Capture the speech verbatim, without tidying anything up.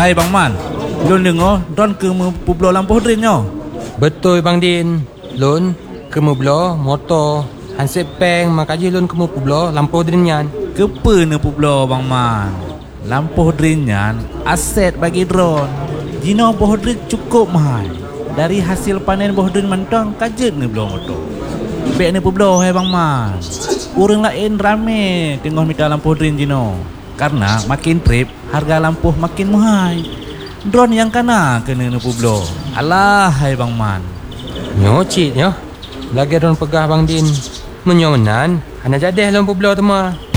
Hai Bang Man, Lun dengar Don ke Pueblo lampu drin nyo. Betul Bang Din. Lun ke Pueblo motor hansip peng makaji lun ke Pueblo lampu drin yan. Kepa ne Pueblo Bang Man. Lampu drin yan aset bagi drone. Jino boh drin cukup mahal. Dari hasil panen boh drin mentang kajet ne belah motor. Bek ne Pueblo hai Bang Man. Orang lain rame tengok minta lampu drin jino. Karena makin trip harga lampu makin mahal. Drone yang kena kena ne Pueblo. Alah hai Bang Man. Nyocit nyo. Lagi drone pegah Bang Din. Menyo menan, ana jadi dalam Pueblo tu mah.